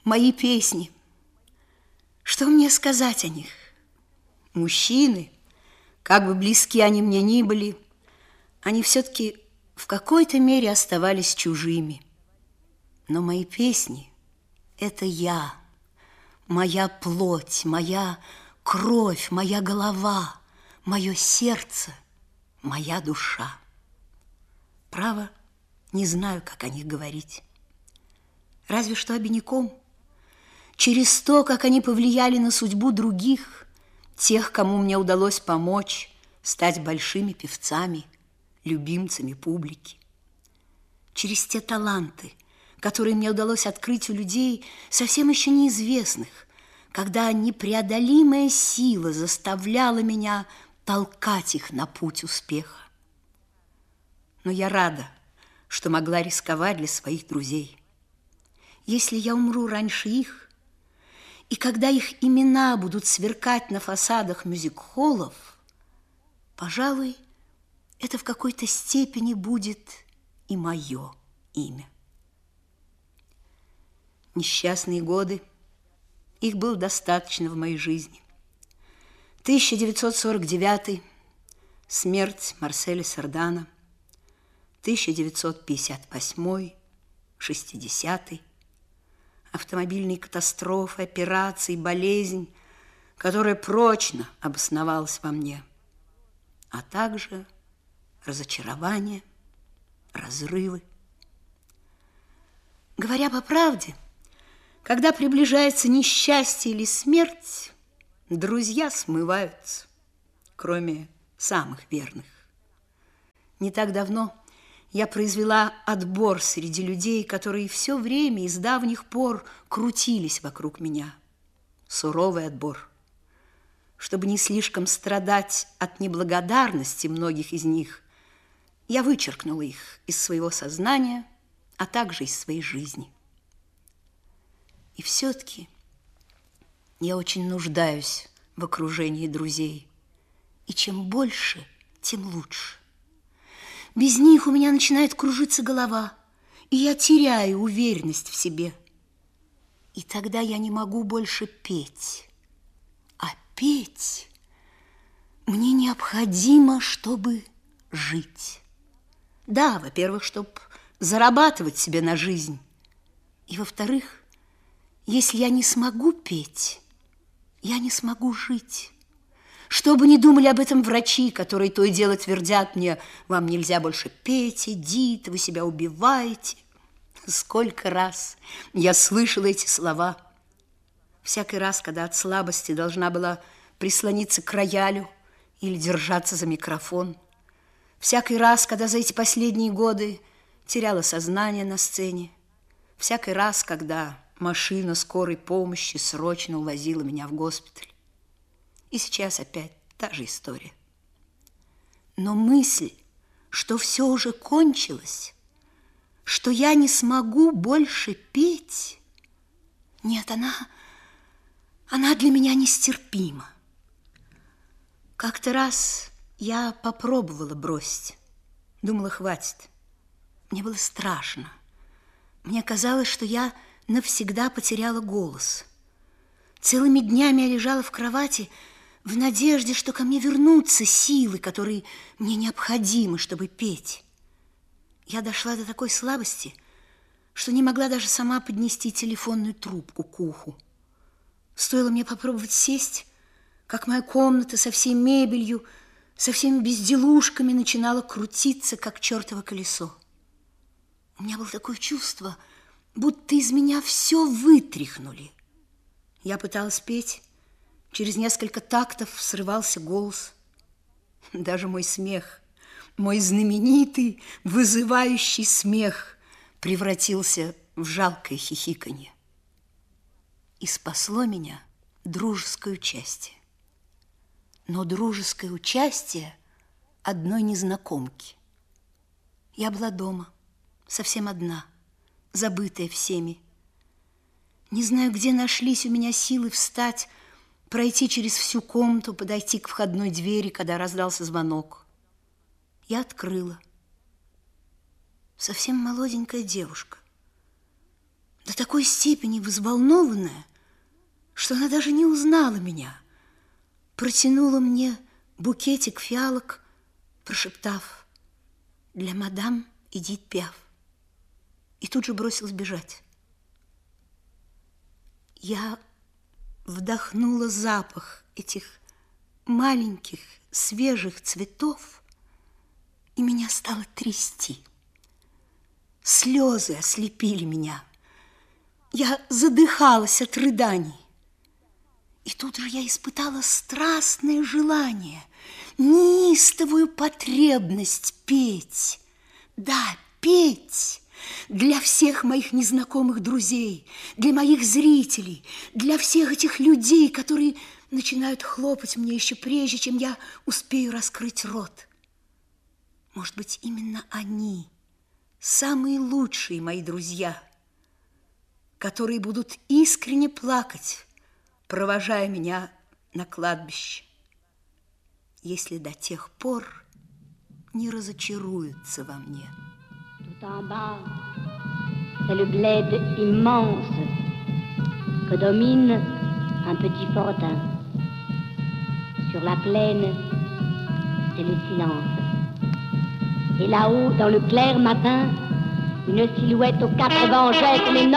Мои песни. Что мне сказать о них? Мужчины, как бы близки они мне ни были, они все-таки в какой-то мере оставались чужими. Но мои песни – это я, моя плоть, моя кровь, моя голова, мое сердце, моя душа. Право, не знаю, как о них говорить. Разве что обиняком. Через то, как они повлияли на судьбу других, тех, кому мне удалось помочь стать большими певцами, любимцами публики. Через те таланты, которые мне удалось открыть у людей, совсем еще неизвестных, когда непреодолимая сила заставляла меня толкать их на путь успеха. Но я рада, что могла рисковать для своих друзей. Если я умру раньше их, и когда их имена будут сверкать на фасадах мюзик-холлов, пожалуй, это в какой-то степени будет и мое имя. Несчастные годы, их было достаточно в моей жизни. 1949 – смерть Марселя Сардана, 1958 – 60-й, автомобильные катастрофы, операции, болезнь, которая прочно обосновалась во мне, а также разочарование, разрывы. Говоря по правде, когда приближается несчастье или смерть, друзья смываются, кроме самых верных. Не так давно я произвела отбор среди людей, которые все время и с давних пор крутились вокруг меня. Суровый отбор. Чтобы не слишком страдать от неблагодарности многих из них, я вычеркнула их из своего сознания, а также из своей жизни. И все-таки я очень нуждаюсь в окружении друзей. И чем больше, тем лучше. Без них у меня начинает кружиться голова, и я теряю уверенность в себе. И тогда я не могу больше петь. А петь мне необходимо, чтобы жить. Да, во-первых, чтобы зарабатывать себе на жизнь. И, во-вторых, если я не смогу петь, я не смогу жить. Что бы ни думали об этом врачи, которые то и дело твердят мне: вам нельзя больше петь, Эдит, вы себя убиваете. Сколько раз я слышала эти слова. Всякий раз, когда от слабости должна была прислониться к роялю или держаться за микрофон. Всякий раз, когда за эти последние годы теряла сознание на сцене. Всякий раз, когда машина скорой помощи срочно увозила меня в госпиталь. И сейчас опять та же история. Но мысль, что все уже кончилось, что я не смогу больше петь, нет, она для меня нестерпима. Как-то раз я попробовала бросить. Думала, хватит. Мне было страшно. Мне казалось, что я навсегда потеряла голос. Целыми днями я лежала в кровати в надежде, что ко мне вернутся силы, которые мне необходимы, чтобы петь. Я дошла до такой слабости, что не могла даже сама поднести телефонную трубку к уху. Стоило мне попробовать сесть, как моя комната со всей мебелью, со всеми безделушками начинала крутиться, как чертово колесо. У меня было такое чувство, будто из меня все вытряхнули. Я пыталась петь. Через несколько тактов срывался голос. Даже мой смех, мой знаменитый, вызывающий смех превратился в жалкое хихиканье. И спасло меня дружеское участие. Но дружеское участие одной незнакомки. Я была дома, совсем одна, забытая всеми. Не знаю, где нашлись у меня силы встать, пройти через всю комнату, подойти к входной двери, когда раздался звонок. Я открыла. Совсем молоденькая девушка. Да до такой степени взволнованная, что она даже не узнала меня, протянула мне букетик фиалок, прошептав: «Для мадам Эдит Пиаф», и тут же бросилась бежать. Я вдохнула запах этих маленьких свежих цветов, и меня стало трясти. Слезы ослепили меня. Я задыхалась от рыданий. И тут же я испытала страстное желание, неистовую потребность петь. Да, петь для всех моих незнакомых друзей, для моих зрителей, для всех этих людей, которые начинают хлопать мне еще прежде, чем я успею раскрыть рот. Может быть, именно они, самые лучшие мои друзья, которые будут искренне плакать, провожая меня на кладбище, если до тех пор не разочаруются во мне. Tout en bas, c'est le bled immense que domine un petit fortin. Sur la plaine, c'est le silence. Et là-haut, dans le clair matin, une silhouette aux quatre vents jette les